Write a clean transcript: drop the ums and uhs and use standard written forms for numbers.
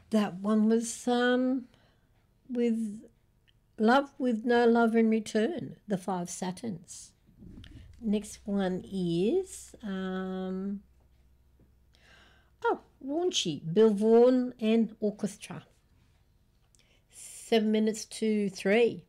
That one was with Love with No Love in Return, the Five Satins. Next one is raunchy, Bill Vaughan and Orchestra. 7 minutes to 3.